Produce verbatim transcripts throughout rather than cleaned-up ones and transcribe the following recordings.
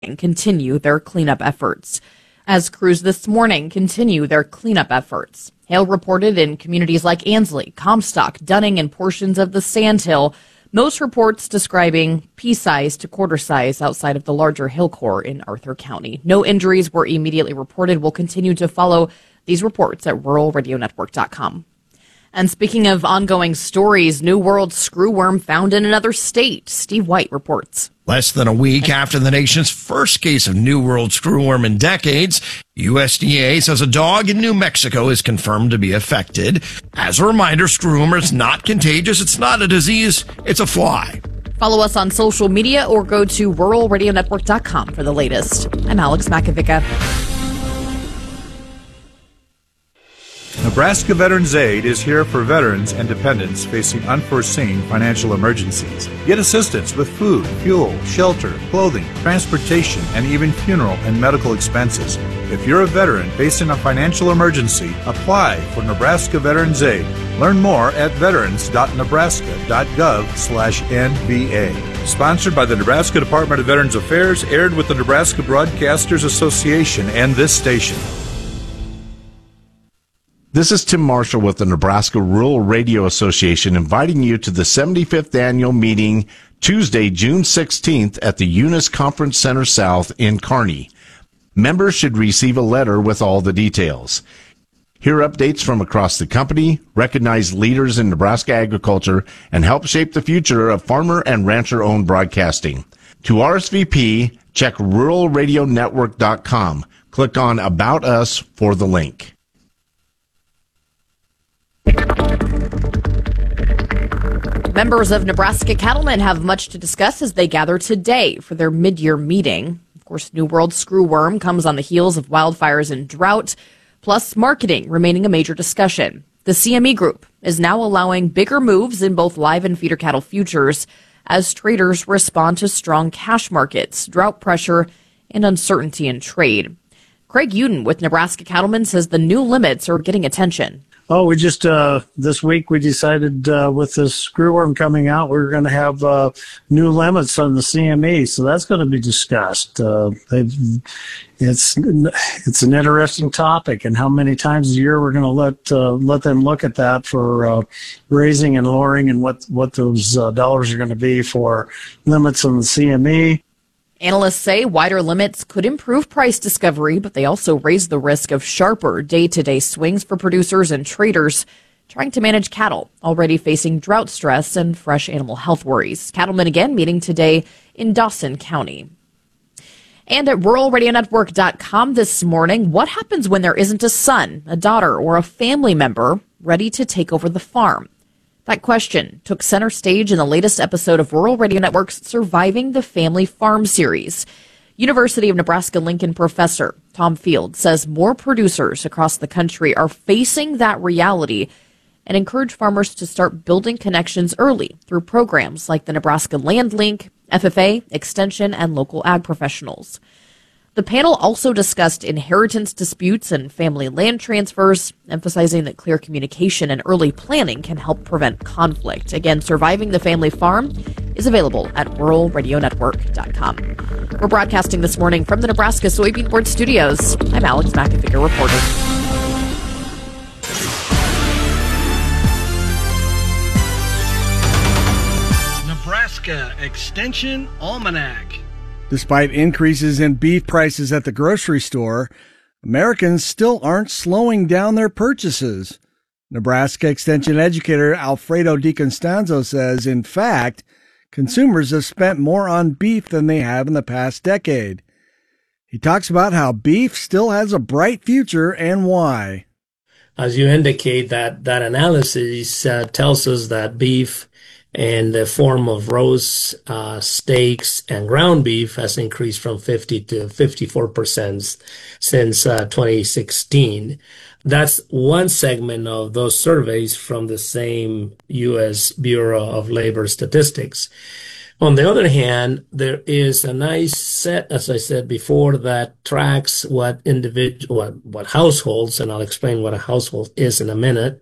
continue their cleanup efforts. As crews this morning continue their cleanup efforts. Hail reported in communities like Ansley, Comstock, Dunning, and portions of the Sandhill. Most reports describing pea-size to quarter size outside of the larger hill core in Arthur County. No injuries were immediately reported. We'll continue to follow these reports at rural radio network dot com. And speaking of ongoing stories, New World screwworm found in another state. Steve White reports. Less than a week after the nation's first case of New World screwworm in decades, U S D A says a dog in New Mexico is confirmed to be affected. As a reminder, screwworm is not contagious. It's not a disease. It's a fly. Follow us on social media or go to rural radio network dot com for the latest. I'm Alex Makovica. Nebraska Veterans Aid is here for veterans and dependents facing unforeseen financial emergencies. Get assistance with food, fuel, shelter, clothing, transportation, and even funeral and medical expenses. If you're a veteran facing a financial emergency, apply for Nebraska Veterans Aid. Learn more at veterans dot nebraska dot gov slash N V A. Sponsored by the Nebraska Department of Veterans Affairs, aired with the Nebraska Broadcasters Association and this station. This is Tim Marshall with the Nebraska Rural Radio Association inviting you to the seventy-fifth annual meeting Tuesday, June sixteenth at the Eunice Conference Center South in Kearney. Members should receive a letter with all the details. Hear updates from across the company, recognize leaders in Nebraska agriculture, and help shape the future of farmer and rancher-owned broadcasting. To R S V P, check rural radio network dot com. Click on About Us for the link. Members of Nebraska Cattlemen have much to discuss as they gather today for their mid-year meeting. Of course, New World screwworm comes on the heels of wildfires and drought, plus marketing remaining a major discussion. The C M E Group is now allowing bigger moves in both live and feeder cattle futures as traders respond to strong cash markets, drought pressure, and uncertainty in trade. Craig Uden with Nebraska Cattlemen says the new limits are getting attention. Oh, we just, uh, this week we decided, uh, with this screwworm coming out, we're going to have, uh, new limits on the C M E. So that's going to be discussed. Uh, they've, it's, it's an interesting topic, and how many times a year we're going to let, uh, let them look at that for, uh, raising and lowering, and what, what those, uh, dollars are going to be for limits on the C M E. Analysts say wider limits could improve price discovery, but they also raise the risk of sharper day-to-day swings for producers and traders trying to manage cattle already facing drought stress and fresh animal health worries. Cattlemen again meeting today in Dawson County. And at rural radio network dot com this morning, what happens when there isn't a son, a daughter, or a family member ready to take over the farm? That question took center stage in the latest episode of Rural Radio Network's Surviving the Family Farm series. University of Nebraska-Lincoln professor Tom Field says more producers across the country are facing that reality and encourage farmers to start building connections early through programs like the Nebraska Land Link, F F A, Extension, and local ag professionals. The panel also discussed inheritance disputes and family land transfers, emphasizing that clear communication and early planning can help prevent conflict. Again, Surviving the Family Farm is available at rural radio network dot com. We're broadcasting this morning from the Nebraska Soybean Board Studios. I'm Alex Makovica reporting. Nebraska Extension Almanac. Despite increases in beef prices at the grocery store, Americans still aren't slowing down their purchases. Nebraska Extension educator Alfredo DiCostanzo says, in fact, consumers have spent more on beef than they have in the past decade. He talks about how beef still has a bright future and why. As you indicate, that, that analysis uh, tells us that beef in the form of roast uh, steaks and ground beef has increased from fifty to fifty-four percent since uh, twenty sixteen. That's one segment of those surveys from the same U S Bureau of Labor Statistics. On the other hand, there is a nice set, as I said before, that tracks what individual, what, what households, and I'll explain what a household is in a minute,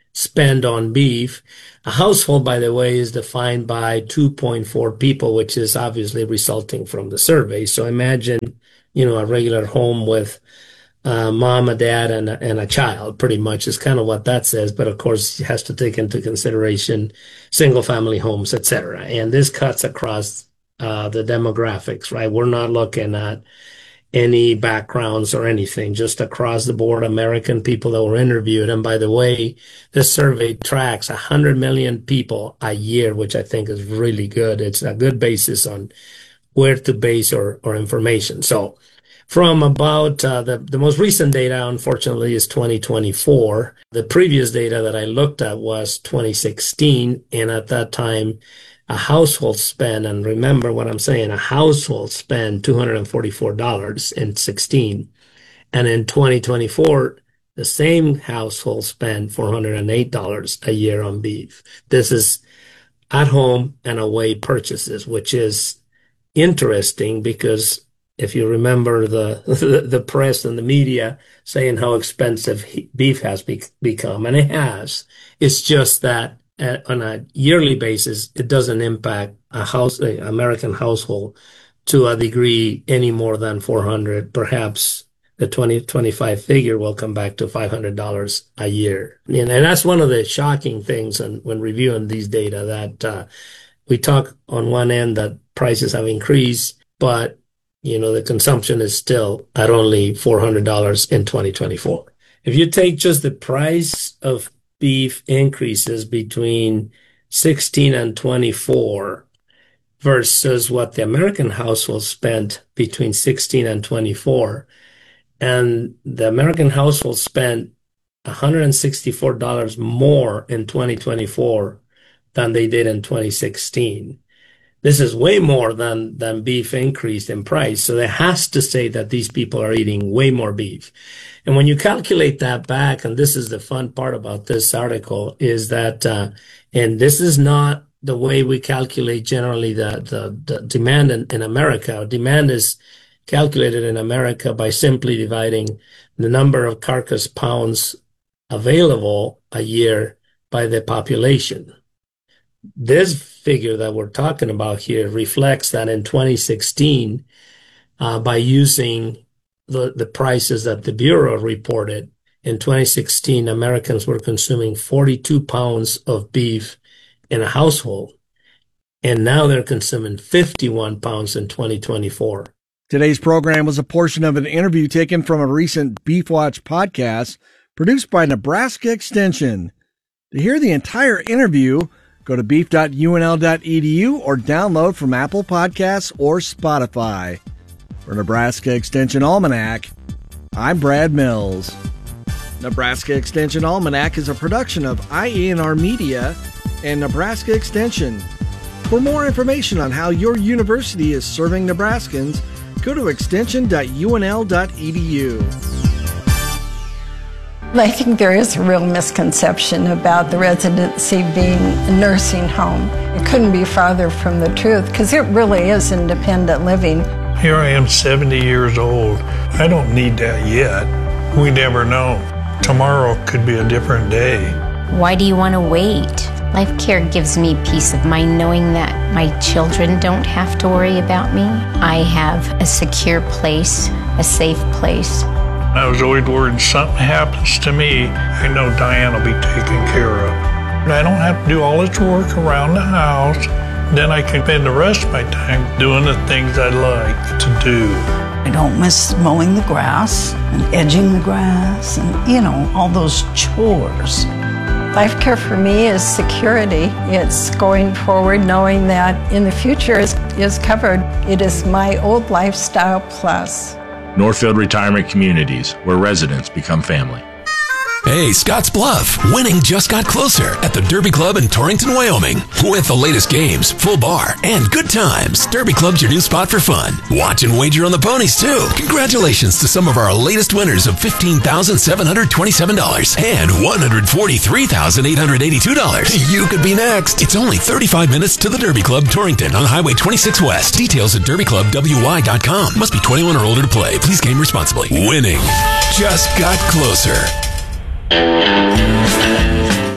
spend on beef. A household, by the way, is defined by two point four people, which is obviously resulting from the survey. So imagine, you know, a regular home with uh, mom, a dad, and a, and a child, pretty much is kind of what that says. But of course, it has to take into consideration single family homes, et cetera. And this cuts across uh, the demographics, right? We're not looking at any backgrounds or anything, just across the board American people that were interviewed. And by the way, this survey tracks one hundred million people a year, which I think is really good. It's a good basis on where to base our, our information. So from about uh, the, the most recent data, unfortunately, is twenty twenty-four. The previous data that I looked at was twenty sixteen. And at that time, a household spend, and remember what I'm saying, a household spend two hundred forty-four dollars in sixteen. And in twenty twenty-four, the same household spend four hundred eight dollars a year on beef. This is at home and away purchases, which is interesting because if you remember the, the, the press and the media saying how expensive beef has be, become, and it has, it's just that on a yearly basis, it doesn't impact a house, an American household to a degree any more than four hundred. Perhaps the twenty twenty-five figure will come back to five hundred dollars a year. And, and that's one of the shocking things and when reviewing these data that uh, we talk on one end that prices have increased, but you know, the consumption is still at only four hundred dollars in twenty twenty-four. If you take just the price of beef increases between sixteen and twenty-four versus what the American household spent between sixteen and twenty-four. And the American household spent one hundred sixty-four dollars more in twenty twenty-four than they did in twenty sixteen. This is way more than, than beef increased in price. So that has to say that these people are eating way more beef. And when you calculate that back, and this is the fun part about this article, is that, uh, and this is not the way we calculate generally the, the, the demand in, in America. Demand is calculated in America by simply dividing the number of carcass pounds available a year by the population. This figure that we're talking about here reflects that in twenty sixteen, uh, by using the, the prices that the Bureau reported, in twenty sixteen, Americans were consuming forty-two pounds of beef in a household, and now they're consuming fifty-one pounds in twenty twenty-four. Today's program was a portion of an interview taken from a recent Beef Watch podcast produced by Nebraska Extension. To hear the entire interview, go to beef dot U N L dot E D U or download from Apple Podcasts or Spotify. For Nebraska Extension Almanac, I'm Brad Mills. Nebraska Extension Almanac is a production of I E N R Media and Nebraska Extension. For more information on how your university is serving Nebraskans, go to extension dot U N L dot E D U. I think there is a real misconception about the residency being a nursing home. It couldn't be farther from the truth because it really is independent living. Here I am, seventy years old. I don't need that yet. We never know. Tomorrow could be a different day. Why do you want to wait? Life Care gives me peace of mind knowing that my children don't have to worry about me. I have a secure place, a safe place. I was always worried something happens to me, I know Diane will be taken care of. I don't have to do all this work around the house. Then I can spend the rest of my time doing the things I like to do. I don't miss mowing the grass and edging the grass and, you know, all those chores. Life Care for me is security. It's going forward knowing that in the future is, is covered. It is my old lifestyle plus. Northfield Retirement Communities, where residents become family. Hey, Scotts Bluff. Winning just got closer at the Derby Club in Torrington, Wyoming. With the latest games, full bar, and good times, Derby Club's your new spot for fun. Watch and wager on the ponies, too. Congratulations to some of our latest winners of fifteen thousand seven hundred twenty-seven dollars and one hundred forty-three thousand eight hundred eighty-two dollars. You could be next. It's only thirty-five minutes to the Derby Club, Torrington on Highway twenty-six West. Details at derby club w y dot com. Must be twenty-one or older to play. Please game responsibly. Winning just got closer.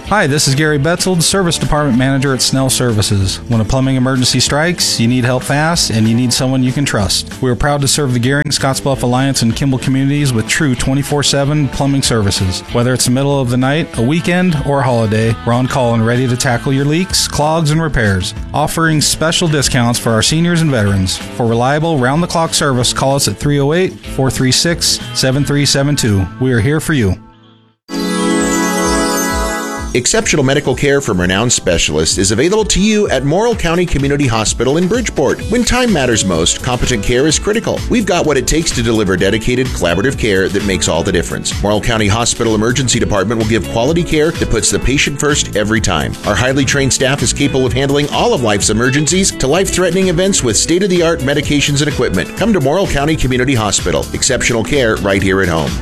Hi, this is Gary Betzold, Service Department Manager at Snell Services. When a plumbing emergency strikes, you need help fast, and you need someone you can trust. We are proud to serve the Gehring, Scottsbluff Alliance, and Kimball communities with true twenty-four seven plumbing services. Whether it's the middle of the night, a weekend, or a holiday, we're on call and ready to tackle your leaks, clogs, and repairs. Offering special discounts for our seniors and veterans. For reliable, round-the-clock service, call us at three oh eight, four three six, seven three seven two. We are here for you. Exceptional medical care from renowned specialists is available to you at Morrill County Community Hospital in Bridgeport. When time matters most, competent care is critical. We've got what it takes to deliver dedicated, collaborative care that makes all the difference. Morrill County Hospital Emergency Department will give quality care that puts the patient first every time. Our highly trained staff is capable of handling all of life's emergencies to life-threatening events with state-of-the-art medications and equipment. Come to Morrill County Community Hospital. Exceptional care right here at home.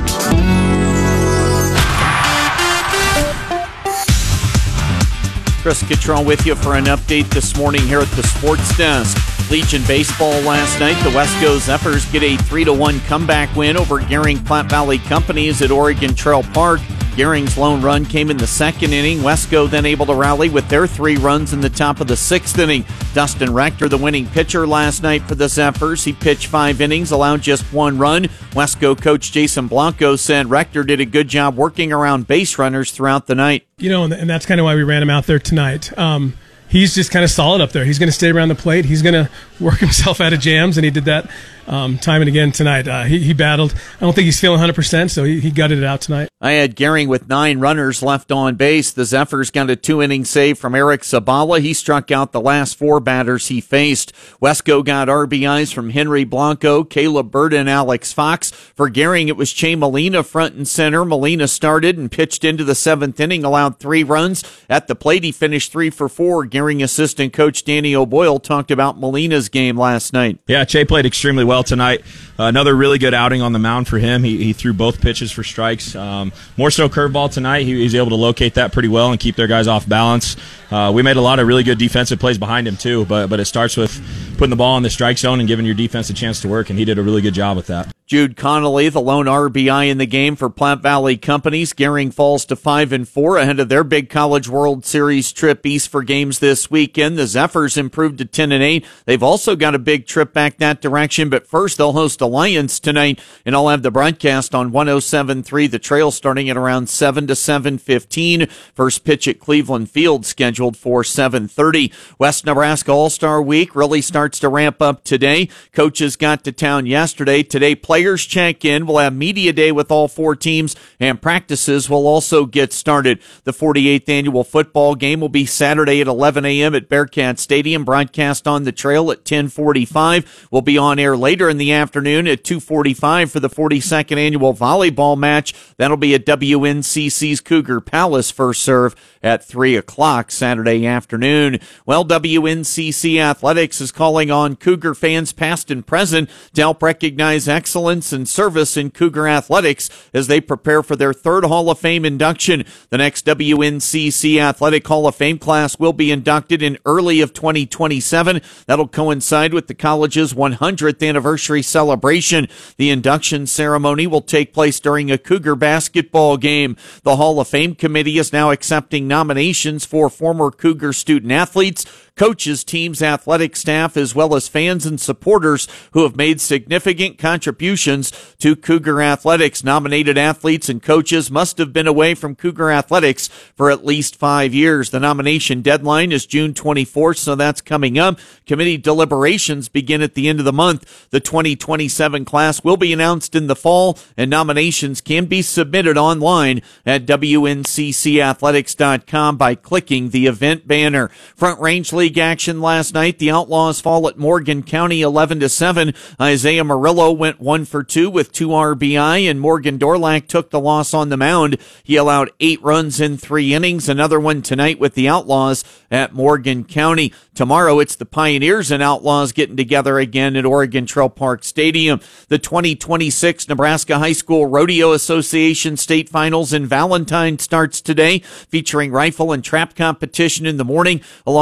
Chris Kittrell with you for an update this morning here at the Sports Desk. Legion Baseball last night. The Wesco Zephyrs get a three to one comeback win over Gehring Platte Valley Companies at Oregon Trail Park. Gehring's lone run came in the second inning. Wesco then able to rally with their three runs in the top of the sixth inning. Dustin Rector, the winning pitcher last night for the Zephyrs. He pitched five innings, allowed just one run. Wesco coach Jason Blanco said Rector did a good job working around base runners throughout the night. You know, and that's kind of why we ran him out there tonight. Um, he's just kind of solid up there. He's going to stay around the plate. He's going to work himself out of jams, and he did that um, time and again tonight. Uh, he, he battled. I don't think he's feeling one hundred percent, so he, he gutted it out tonight. I had Gehring with nine runners left on base. The Zephyrs got a two-inning save from Eric Sabala. He struck out the last four batters he faced. Wesco got R B Is from Henry Blanco, Caleb Bird, and Alex Fox. For Gehring, it was Che Molina front and center. Molina started and pitched into the seventh inning, allowed three runs. At the plate, he finished three for four. Gehring assistant coach Danny O'Boyle talked about Molina's game last night. Yeah, Che played extremely well tonight. Uh, another really good outing on the mound for him. He, he threw both pitches for strikes. Um, more so curveball tonight. He, he was able to locate that pretty well and keep their guys off balance. Uh, we made a lot of really good defensive plays behind him too, but but it starts with putting the ball in the strike zone and giving your defense a chance to work, and he did a really good job with that. Jude Connolly, the lone R B I in the game for Platte Valley Companies. Gehring falls to five and four ahead of their big College World Series trip east for games this weekend. The Zephyrs improved to ten and eight. They've also got a big trip back that direction, but first they'll host Alliance tonight, and I'll have the broadcast on one oh seven point three The Trail starting at around seven to seven fifteen. First pitch at Cleveland Field scheduled for seven thirty. West Nebraska All-Star Week really starts to ramp up today. Coaches got to town yesterday. Today, players check in. We'll have media day with all four teams, and practices will also get started. The forty-eighth annual football game will be Saturday at eleven a.m. at Bearcat Stadium. Broadcast on the Trail at ten forty-five. We'll be on air later in the afternoon at two forty-five for the forty-second annual volleyball match. That'll be at W N C C's Cougar Palace first serve at three o'clock Saturday afternoon. Well, W N C C Athletics is calling on Cougar fans past and present to help recognize excellence and service in Cougar athletics as they prepare for their third Hall of Fame induction. The next W N C C Athletic Hall of Fame class will be inducted in early of twenty twenty-seven. That'll coincide with the college's one hundredth anniversary celebration. The induction ceremony will take place during a Cougar basketball game. The Hall of Fame committee is now accepting nominations for former Cougar student athletes, coaches, teams, athletic staff, as well as fans and supporters who have made significant contributions to Cougar athletics. Nominated athletes and coaches must have been away from Cougar athletics for at least five years. The nomination deadline is June twenty-fourth, so that's coming up. Committee deliberations begin at the end of the month. The twenty twenty-seven class will be announced in the fall, and nominations can be submitted online at W N C C athletics dot com by clicking the event banner. Front Range League action last night. The Outlaws fall at Morgan County eleven to seven. Isaiah Murillo went one for two with two R B I, and Morgan Dorlack took the loss on the mound. He allowed eight runs in three innings. Another one tonight with the Outlaws at Morgan County. Tomorrow it's the Pioneers and Outlaws getting together again at Oregon Trail Park Stadium. The twenty twenty-six Nebraska High School Rodeo Association State Finals in Valentine starts today, featuring rifle and trap competition in the morning, along with the start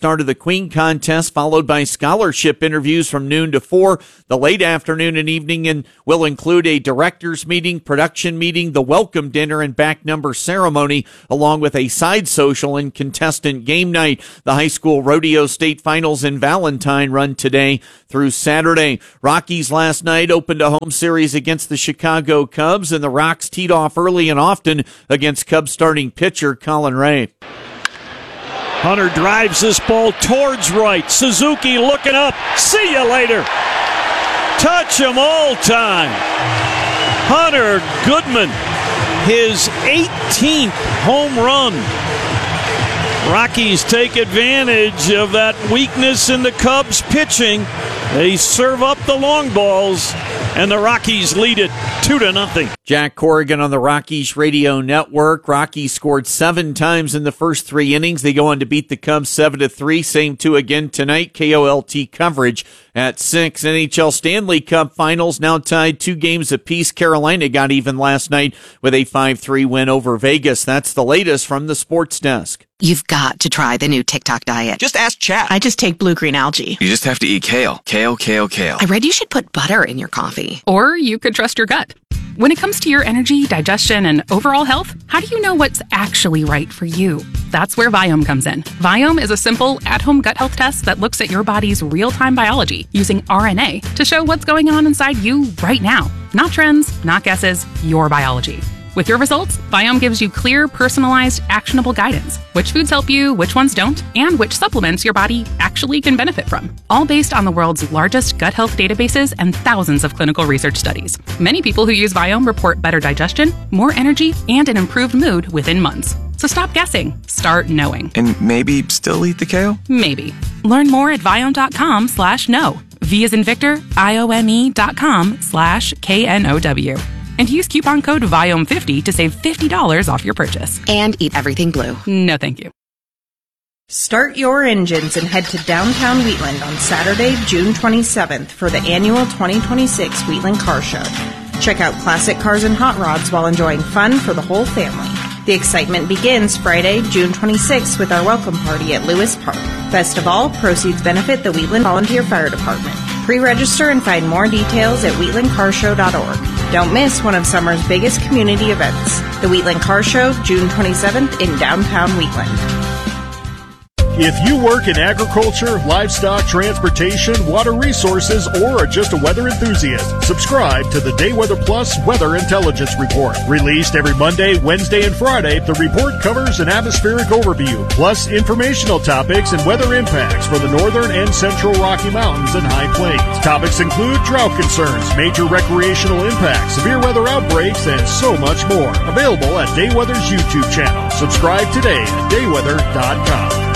start of the Queen contest, followed by scholarship interviews from noon to four. The late afternoon and evening and will include a director's meeting, production meeting, the welcome dinner, and back number ceremony, along with a side social and contestant game night. The high school rodeo state finals in Valentine run today through Saturday. Rockies last night opened a home series against the Chicago Cubs, and the Rocks teed off early and often against Cubs starting pitcher Colin Ray. Hunter drives this ball towards right. Suzuki looking up. See you later. Touch 'em all time. Hunter Goodman, his eighteenth home run. Rockies take advantage of that weakness in the Cubs pitching. They serve up the long balls, and the Rockies lead it two to nothing. Jack Corrigan on the Rockies radio network. Rockies scored seven times in the first three innings. They go on to beat the Cubs seven to three. Same two again tonight. K O L T coverage at six. N H L Stanley Cup Finals now tied two games apiece. Carolina got even last night with a five three win over Vegas. That's the latest from the Sports Desk. You've got to try the new TikTok diet. Just ask Chat. I just take blue-green algae. You just have to eat kale. Kale, kale, kale. I read you should put butter in your coffee. Or you could trust your gut. When it comes to your energy, digestion, and overall health, how do you know what's actually right for you? That's where Viome comes in. Viome is a simple, at-home gut health test that looks at your body's real-time biology using R N A to show what's going on inside you right now. Not trends, not guesses, your biology. With your results, Viome gives you clear, personalized, actionable guidance. Which foods help you, which ones don't, and which supplements your body actually can benefit from. All based on the world's largest gut health databases and thousands of clinical research studies. Many people who use Viome report better digestion, more energy, and an improved mood within months. So stop guessing. Start knowing. And maybe still eat the kale? Maybe. Learn more at Viome.com slash know. V as in Victor, I O M E dot com slash K N O W. And use coupon code Viome fifty to save fifty dollars off your purchase. And eat everything blue. No, thank you. Start your engines and head to downtown Wheatland on Saturday, June twenty-seventh for the annual twenty twenty-six Wheatland Car Show. Check out classic cars and hot rods while enjoying fun for the whole family. The excitement begins Friday, June twenty-sixth with our welcome party at Lewis Park. Best of all, proceeds benefit the Wheatland Volunteer Fire Department. Pre-register and find more details at wheatland car show dot org. Don't miss one of summer's biggest community events, the Wheatland Car Show, June twenty-seventh in downtown Wheatland. If you work in agriculture, livestock, transportation, water resources, or are just a weather enthusiast, subscribe to the Day Weather Plus Weather Intelligence Report. Released every Monday, Wednesday, and Friday, the report covers an atmospheric overview, plus informational topics and weather impacts for the northern and central Rocky Mountains and High Plains. Topics include drought concerns, major recreational impacts, severe weather outbreaks, and so much more. Available at Day Weather's YouTube channel. Subscribe today at day weather dot com.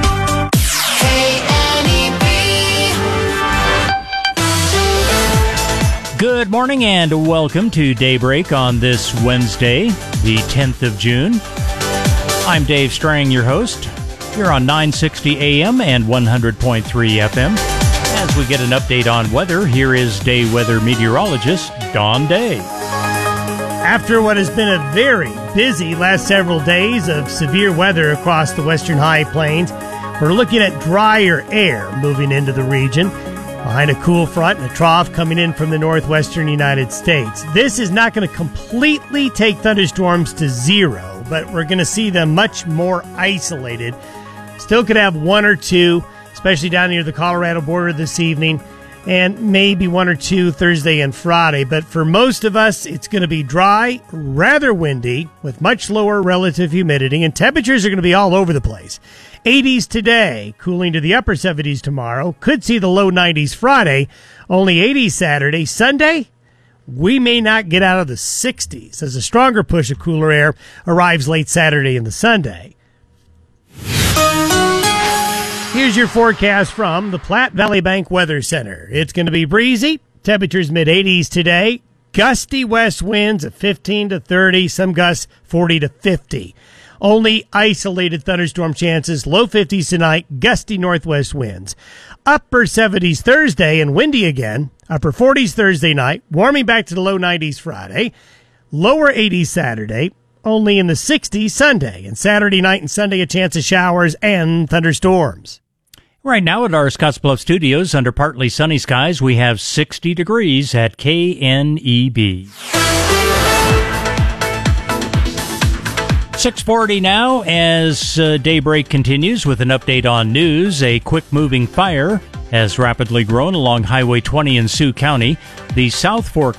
Good morning and welcome to Daybreak on this Wednesday, the tenth of June. I'm Dave Strang, your host. You're on nine sixty A M and one hundred point three F M. As we get an update on weather, here is day weather meteorologist Don Day. After what has been a very busy last several days of severe weather across the western high plains, we're looking at drier air moving into the region, behind a cool front and a trough coming in from the northwestern United States. This is not going to completely take thunderstorms to zero, but we're going to see them much more isolated. Still could have one or two, especially down near the Colorado border this evening, and maybe one or two Thursday and Friday. But for most of us, it's going to be dry, rather windy, with much lower relative humidity, and temperatures are going to be all over the place. eighties today, cooling to the upper seventies tomorrow. Could see the low nineties Friday, only eighties Saturday. Sunday, we may not get out of the sixties as a stronger push of cooler air arrives late Saturday into Sunday. Here's your forecast from the Platte Valley Bank Weather Center. It's going to be breezy, temperatures mid-eighties today, gusty west winds of fifteen to thirty, some gusts forty to fifty. Only isolated thunderstorm chances, low fifties tonight, gusty northwest winds. Upper seventies Thursday and windy again. Upper forties Thursday night, warming back to the low nineties Friday. Lower eighties Saturday, only in the sixties Sunday. And Saturday night and Sunday a chance of showers and thunderstorms. Right now at our Scottsbluff studios, under partly sunny skies, we have sixty degrees at K N E B. six forty now as uh, Daybreak continues with an update on news. A quick-moving fire has rapidly grown along Highway twenty in Sioux County. The South Fork